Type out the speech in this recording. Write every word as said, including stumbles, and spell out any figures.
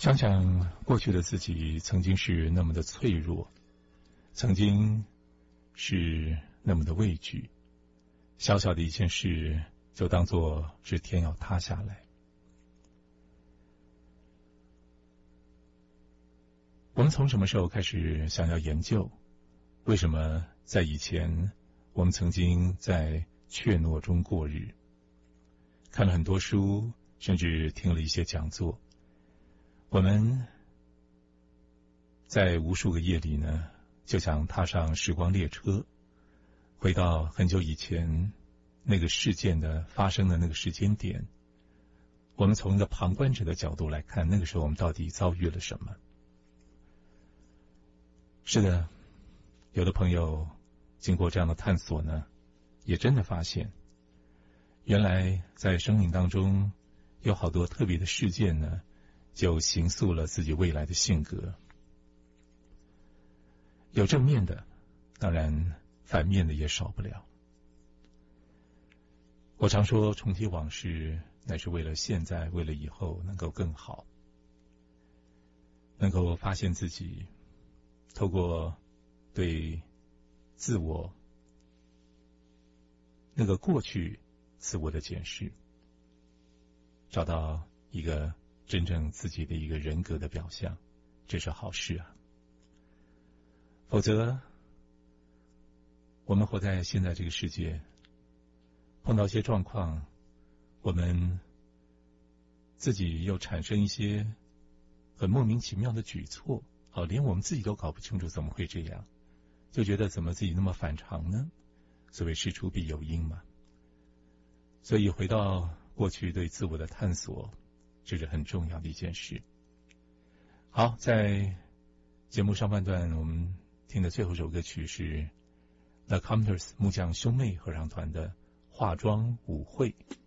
想想过去的自己曾经是那么的脆弱，曾经是那么的畏惧，小小的一件事就当作是天要塌下来。我们从什么时候开始想要研究，为什么在以前我们曾经在怯懦中过日？看了很多书，甚至听了一些讲座，我们在无数个夜里呢，就想踏上时光列车，回到很久以前那个事件的发生的那个时间点。我们从一个旁观者的角度来看，那个时候我们到底遭遇了什么？是的，有的朋友经过这样的探索呢，也真的发现，原来在生命当中有好多特别的事件呢，就形塑了自己未来的性格。有正面的，当然反面的也少不了。我常说，重提往事乃是为了现在，为了以后能够更好，能够发现自己，透过对自我那个过去自我的检视，找到一个真正自己的一个人格的表象，这是好事啊。否则我们活在现在这个世界，碰到一些状况，我们自己又产生一些很莫名其妙的举措，好，连我们自己都搞不清楚怎么会这样，就觉得怎么自己那么反常呢？所谓事出必有因嘛。所以回到过去对自我的探索，这是很重要的一件事。好，在节目上半段我们听的最后一首歌曲是 The Commenters 木匠兄妹合唱团的化妆舞会。